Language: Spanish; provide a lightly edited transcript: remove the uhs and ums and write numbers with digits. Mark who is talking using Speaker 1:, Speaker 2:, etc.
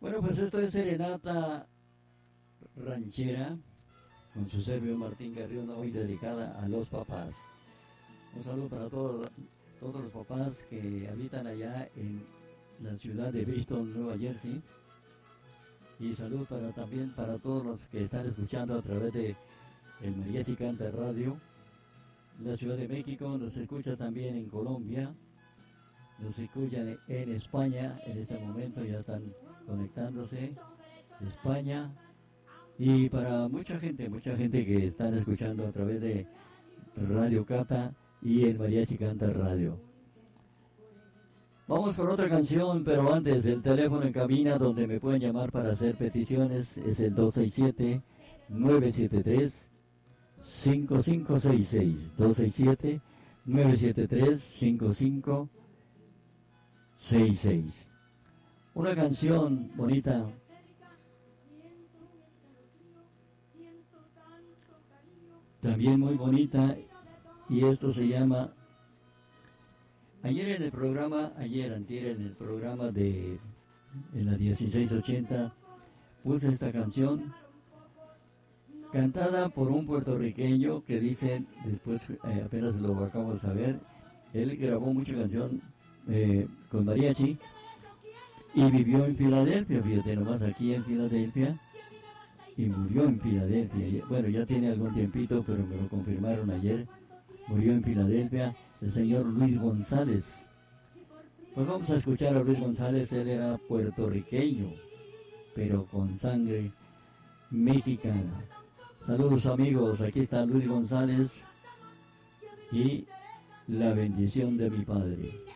Speaker 1: Bueno, pues esto es Serenata Ranchera con su Servio Martín Carrión, hoy dedicada a los papás. Un saludo para todos los papás que habitan allá en la ciudad de Bristol, Nueva Jersey. Y salud también para todos los que están escuchando a través de el Mariachi Canta Radio. La Ciudad de México nos escucha también en Colombia. Nos escuchan en España, en este momento ya están conectándose, España, y para mucha gente que están escuchando a través de Radio Cata y el Mariachi Canta Radio. Vamos con otra canción, pero antes el teléfono en cabina donde me pueden llamar para hacer peticiones es el 267-973-5566, 267-973-5566. Una canción bonita, también muy bonita, y esto se llama antier en el programa en la 1680 puse esta canción cantada por un puertorriqueño que dice, después apenas lo acabo de saber, él grabó mucha canción con mariachi y vivió en Filadelfia, fíjate nomás, aquí en Filadelfia, y murió en Filadelfia. Bueno, ya tiene algún tiempito, pero me lo confirmaron ayer. Murió en Filadelfia el señor Luis González. Pues vamos a escuchar a Luis González. Él era puertorriqueño, pero con sangre mexicana. Saludos amigos, aquí está Luis González y La bendición de mi padre.